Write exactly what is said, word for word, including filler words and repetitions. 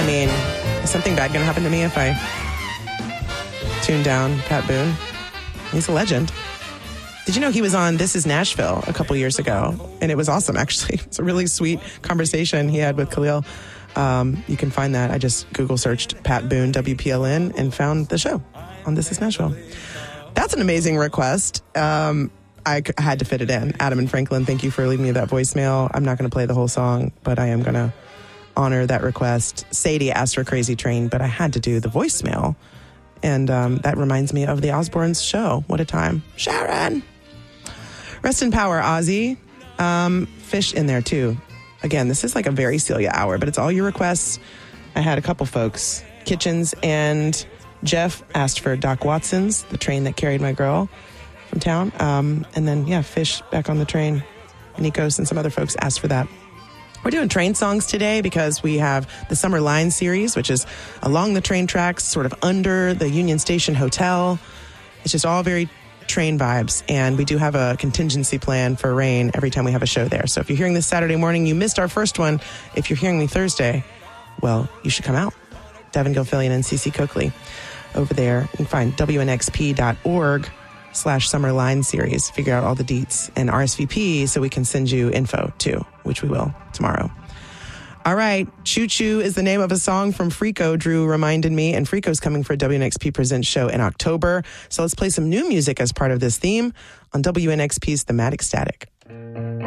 I mean, is something bad going to happen to me if I tune down Pat Boone? He's a legend. Did you know he was on This Is Nashville a couple years ago? And it was awesome, actually. It's a really sweet conversation he had with Khalil. Um, you can find that. I just Google searched Pat Boone, W P L N, and found the show on This Is Nashville. That's an amazing request. Um, I, I had to fit it in. Adam and Franklin, thank you for leaving me that voicemail. I'm not going to play the whole song, but I am going to honor that request. Sadie asked for Crazy Train, but I had to do the voicemail. And um, that reminds me of the Osbournes show. What a time. Sharon! Rest in power, Ozzy. Um, Fish in there, too. Again, this is like a very Celia hour, but it's all your requests. I had a couple folks. Kitchens and Jeff asked for Doc Watson's, The Train That Carried My Girl, from town. Um, and then, yeah, Fish back on the train. Nikos and some other folks asked for that. We're doing train songs today because we have the Summer Line series, which is along the train tracks, sort of under the Union Station Hotel. It's just all very train vibes, and we do have a contingency plan for rain every time we have a show there. So if you're hearing this Saturday morning, you missed our first one. If you're hearing me Thursday, well, you should come out. Devin Gilfillian and Cece Coakley over there. You can find W N X P dot org slash Summer Line series. Figure out all the deets and R S V P so we can send you info too, which we will tomorrow. All right. Choo Choo is the name of a song from Freako, Drew reminded me. And Freako's coming for a W N X P Presents show in October. So let's play some new music as part of this theme on W N X P's Thematic Static.